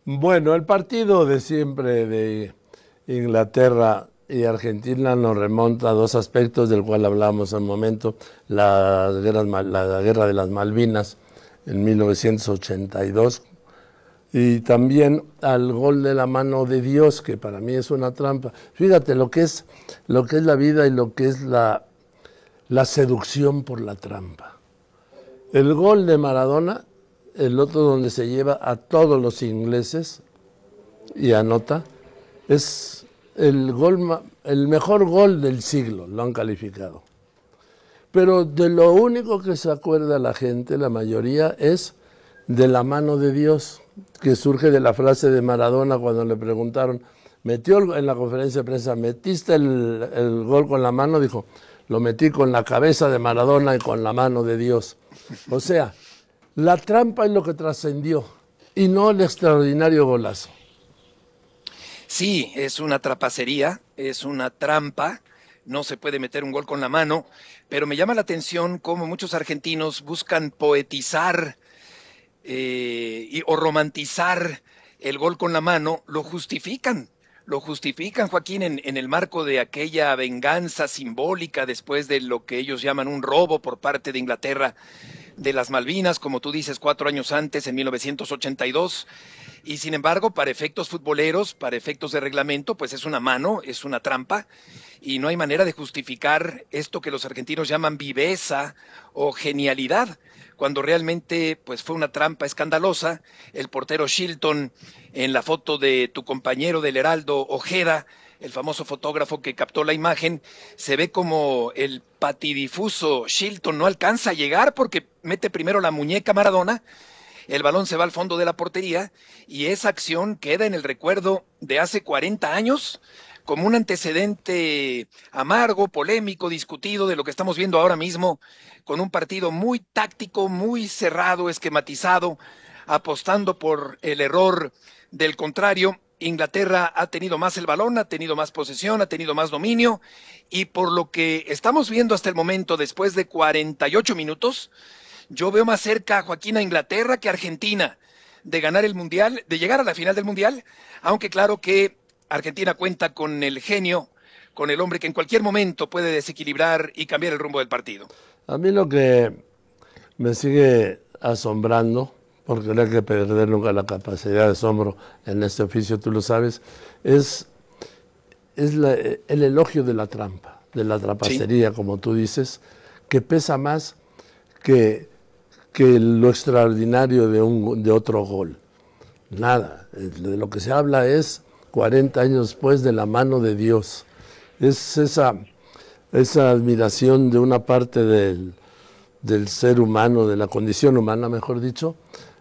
Bueno, el partido de siempre de Inglaterra y Argentina nos remonta a dos aspectos del cual hablamos al momento, la guerra de las Malvinas en 1982 y también al gol de la mano de Dios, que para mí es una trampa. Fíjate lo que es la vida y lo que es la seducción por la trampa. El gol de Maradona, el otro donde se lleva a todos los ingleses y anota, es el mejor gol del siglo, lo han calificado. Pero de lo único que se acuerda la gente, la mayoría, es de la mano de Dios, que surge de la frase de Maradona cuando le preguntaron, en la conferencia de prensa, ¿metiste el gol con la mano? Dijo, lo metí con la cabeza de Maradona y con la mano de Dios. O sea, la trampa es lo que trascendió y no el extraordinario golazo. Sí, es una trapacería, es una trampa, no se puede meter un gol con la mano, pero me llama la atención cómo muchos argentinos buscan poetizar o romantizar el gol con la mano, lo justifican, Joaquín, en el marco de aquella venganza simbólica después de lo que ellos llaman un robo por parte de Inglaterra de las Malvinas, como tú dices, 4 años antes, en 1982. Y sin embargo, para efectos futboleros, para efectos de reglamento, pues es una mano, es una trampa, y no hay manera de justificar esto que los argentinos llaman viveza o genialidad, cuando realmente pues fue una trampa escandalosa. El portero Shilton, en la foto de tu compañero del Heraldo, Ojeda, el famoso fotógrafo que captó la imagen, se ve como el patidifuso Shilton no alcanza a llegar porque mete primero la muñeca Maradona, el balón se va al fondo de la portería y esa acción queda en el recuerdo de hace 40 años como un antecedente amargo, polémico, discutido de lo que estamos viendo ahora mismo, con un partido muy táctico, muy cerrado, esquematizado, apostando por el error del contrario. Inglaterra ha tenido más el balón, ha tenido más posesión, ha tenido más dominio, y por lo que estamos viendo hasta el momento, después de 48 minutos, yo veo más cerca, Joaquín, a Inglaterra que a Argentina de ganar el Mundial, de llegar a la final del Mundial, aunque claro que Argentina cuenta con el genio, con el hombre que en cualquier momento puede desequilibrar y cambiar el rumbo del partido. A mí lo que me sigue asombrando, porque no hay que perder nunca la capacidad de asombro en este oficio, tú lo sabes, es, el elogio de la trampa, de la Sí, trapacería, como tú dices, que pesa más que, que lo extraordinario de otro gol. Nada, de lo que se habla es 40 años después de la mano de Dios. Es esa admiración de una parte del ser humano, de la condición humana, mejor dicho,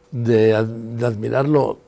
de admirar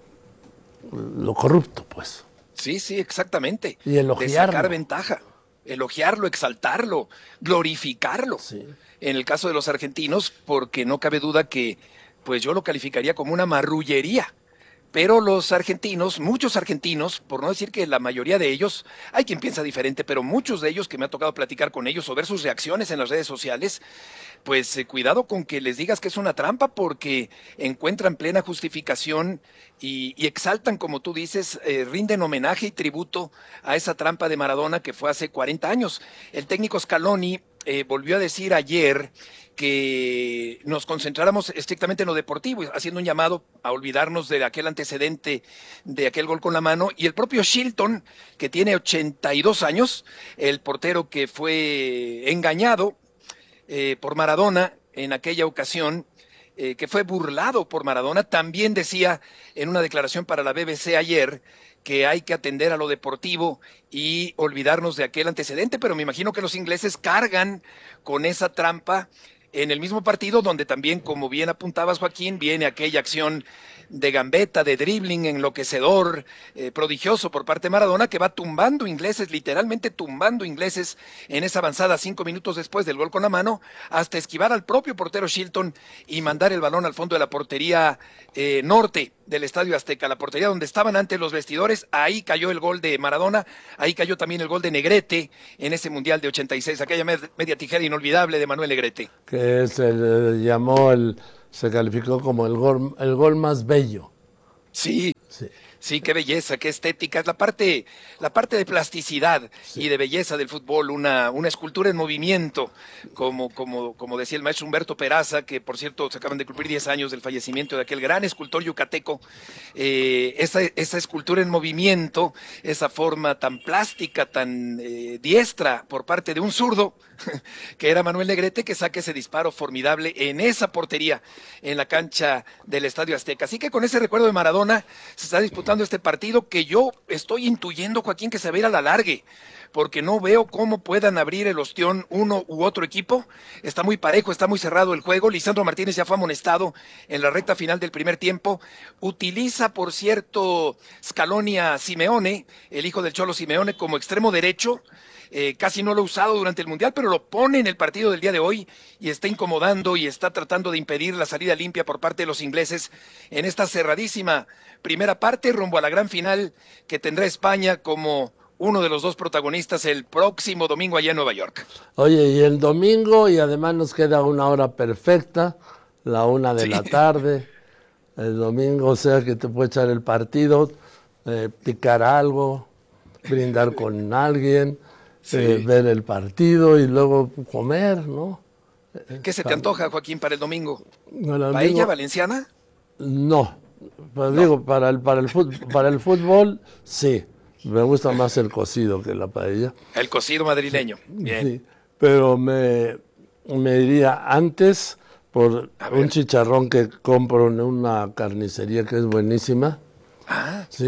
lo corrupto, pues, sí, sí, exactamente. y De sacar elogiarlo. ventaja, elogiarlo, exaltarlo, glorificarlo. Sí. En el caso de los argentinos, porque no cabe duda que, pues yo lo calificaría como una marrullería. Pero los argentinos, muchos argentinos, por no decir que la mayoría de ellos, hay quien piensa diferente, pero muchos de ellos que me ha tocado platicar con ellos o ver sus reacciones en las redes sociales, pues cuidado con que les digas que es una trampa porque encuentran plena justificación y exaltan, como tú dices, rinden homenaje y tributo a esa trampa de Maradona que fue hace 40 años. El técnico Scaloni volvió a decir ayer que nos concentráramos estrictamente en lo deportivo, haciendo un llamado a olvidarnos de aquel antecedente, de aquel gol con la mano, y el propio Shilton, que tiene 82 años, el portero que fue engañado por Maradona en aquella ocasión, que fue burlado por Maradona, también decía en una declaración para la BBC ayer que hay que atender a lo deportivo y olvidarnos de aquel antecedente, pero me imagino que los ingleses cargan con esa trampa en el mismo partido donde también, como bien apuntabas, Joaquín, viene aquella acción de gambeta, de dribbling enloquecedor, prodigioso por parte de Maradona, que va tumbando ingleses, literalmente tumbando ingleses en esa avanzada 5 minutos después del gol con la mano, hasta esquivar al propio portero Shilton y Sí. mandar el balón al fondo de la portería norte del Estadio Azteca, la portería donde estaban antes los vestidores. Ahí cayó el gol de Maradona, ahí cayó también el gol de Negrete en ese Mundial de 86, aquella media tijera inolvidable de Manuel Negrete. Que se calificó como el gol más bello. Sí, Sí. Sí, qué belleza, qué estética. Es la parte de plasticidad y de belleza del fútbol, una escultura en movimiento, como decía el maestro Humberto Peraza, que por cierto se acaban de cumplir 10 años del fallecimiento de aquel gran escultor yucateco. Esa escultura en movimiento, esa forma tan plástica, tan diestra por parte de un zurdo, que era Manuel Negrete, que saca ese disparo formidable en esa portería, en la cancha del Estadio Azteca. Así que con ese recuerdo de Maradona se está disputando este partido que yo estoy intuyendo, Joaquín, que se va a ir a la largue, porque no veo cómo puedan abrir el ostión uno u otro equipo. Está muy parejo, está muy cerrado el juego. Lisandro Martínez ya fue amonestado en la recta final del primer tiempo. Utiliza, por cierto, Scaloni a Simeone, el hijo del Cholo Simeone, como extremo derecho. Casi no lo ha usado durante el Mundial, pero lo pone en el partido del día de hoy y está incomodando y está tratando de impedir la salida limpia por parte de los ingleses en esta cerradísima primera parte rumbo a la gran final que tendrá España como uno de los dos protagonistas el próximo domingo allá en Nueva York. Oye, y el domingo, y además nos queda una hora perfecta, la 1 de la tarde, el domingo, o sea que te puede echar el partido, picar algo, brindar con alguien, ver el partido y luego comer, ¿no? ¿Qué se te antoja, Joaquín, para el domingo? Bueno, ¿Paella valenciana? No, pues digo, para el fútbol, sí. Me gusta más el cocido que la paella. El cocido madrileño. Bien. Sí, pero me iría antes por un chicharrón que compro en una carnicería que es buenísima. Ah. Sí,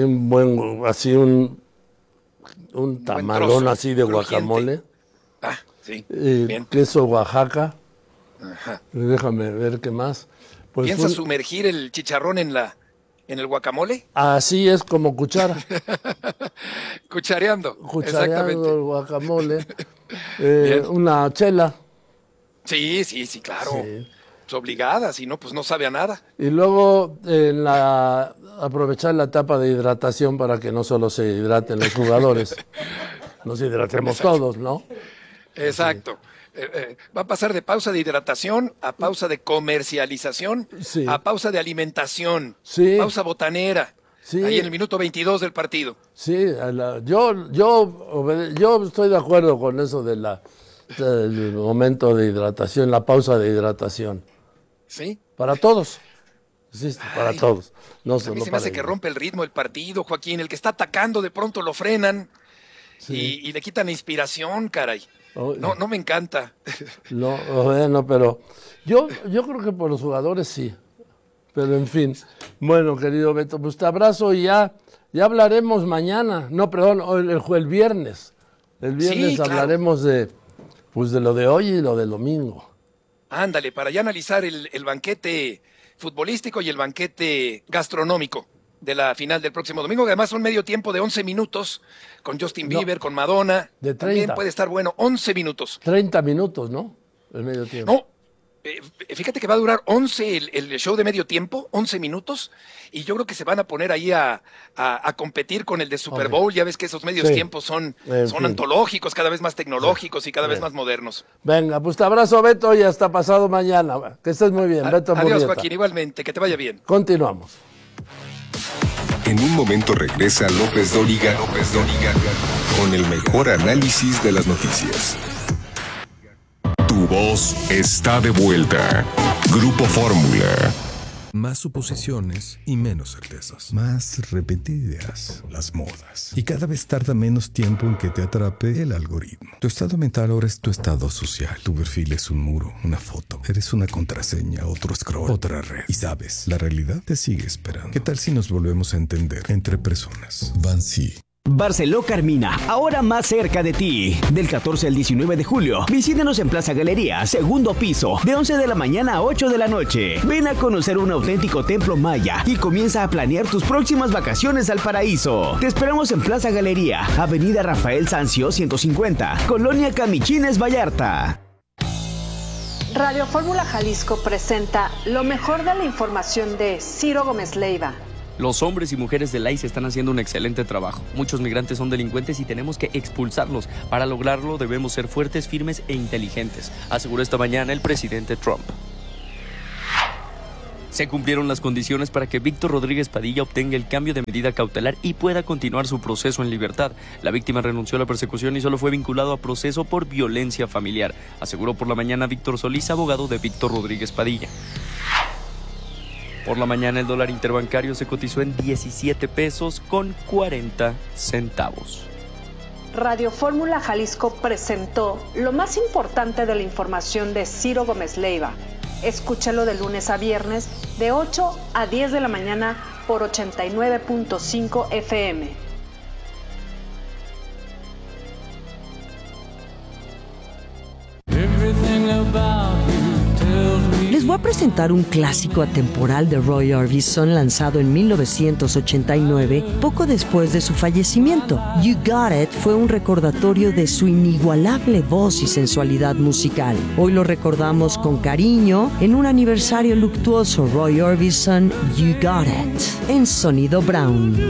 un tamalón así de guacamole. Ah, sí. Bien. Queso Oaxaca. Ajá. Déjame ver qué más. Pues ¿Piensas sumergir el chicharrón en el guacamole? Así es, como cuchara. Cuchareando. Exactamente. El guacamole. Una chela. Sí, claro. Sí. Es obligada, si no, pues no sabe a nada. Y luego aprovechar la etapa de hidratación para que no solo se hidraten los jugadores, nos hidratemos todos, ¿no? Exacto. Va a pasar de pausa de hidratación a pausa de comercialización, a pausa de alimentación, pausa botanera, ahí en el minuto 22 del partido. Sí, yo estoy de acuerdo con eso del momento de hidratación, la pausa de hidratación. ¿Sí? Para todos. Sí, para todos. A mí se me hace que rompe el ritmo del partido, Joaquín. El que está atacando de pronto lo frenan y le quitan la inspiración, caray. No me encanta. No, bueno, pero yo creo que por los jugadores sí. Pero en fin. Bueno, querido Beto, pues te abrazo y ya hablaremos mañana. No, perdón, el viernes. El viernes hablaremos de lo de hoy y lo del domingo. Ándale, para ya analizar el banquete futbolístico y el banquete gastronómico de la final del próximo domingo, que además son medio tiempo de 11 minutos, con Justin Bieber, con Madonna. De 30. También puede estar bueno, 11 minutos. 30 minutos, ¿no? El medio tiempo. No, fíjate que va a durar 11 el show de medio tiempo, 11 minutos, y yo creo que se van a poner ahí a competir con el de Super Bowl. Ya ves que esos medios tiempos son antológicos, cada vez más tecnológicos y cada vez más modernos. Venga, pues te abrazo, Beto, y hasta pasado mañana. Que estés muy bien, Beto Murrieta. Adiós, Joaquín, igualmente, que te vaya bien. Continuamos. En un momento regresa López Dóriga con el mejor análisis de las noticias. Tu voz está de vuelta. Grupo Fórmula. Más suposiciones y menos certezas. Más repetidas las modas. Y cada vez tarda menos tiempo en que te atrape el algoritmo. Tu estado mental ahora es tu estado social. Tu perfil es un muro, una foto. Eres una contraseña, otro scroll, otra red. Y sabes, la realidad te sigue esperando. ¿Qué tal si nos volvemos a entender entre personas? Bansi. Barceló Carmina, ahora más cerca de ti. Del 14 al 19 de julio, visítanos en Plaza Galería, segundo piso, de 11 de la mañana a 8 de la noche. Ven a conocer un auténtico templo maya y comienza a planear tus próximas vacaciones al paraíso. Te esperamos en Plaza Galería, Avenida Rafael Sanzio 150, Colonia Camichines, Vallarta. Radio Fórmula Jalisco presenta lo mejor de la información de Ciro Gómez Leiva. Los hombres y mujeres de la ICE están haciendo un excelente trabajo. Muchos migrantes son delincuentes y tenemos que expulsarlos. Para lograrlo debemos ser fuertes, firmes e inteligentes, aseguró esta mañana el presidente Trump. Se cumplieron las condiciones para que Víctor Rodríguez Padilla obtenga el cambio de medida cautelar y pueda continuar su proceso en libertad. La víctima renunció a la persecución y solo fue vinculado a proceso por violencia familiar, aseguró por la mañana Víctor Solís, abogado de Víctor Rodríguez Padilla. Por la mañana el dólar interbancario se cotizó en 17 pesos con 40 centavos. Radio Fórmula Jalisco presentó lo más importante de la información de Ciro Gómez Leiva. Escúchalo de lunes a viernes de 8 a 10 de la mañana por 89.5 FM. Les voy a presentar un clásico atemporal de Roy Orbison lanzado en 1989, poco después de su fallecimiento. You Got It fue un recordatorio de su inigualable voz y sensualidad musical. Hoy lo recordamos con cariño en un aniversario luctuoso. Roy Orbison, You Got It, en Sonido Brown.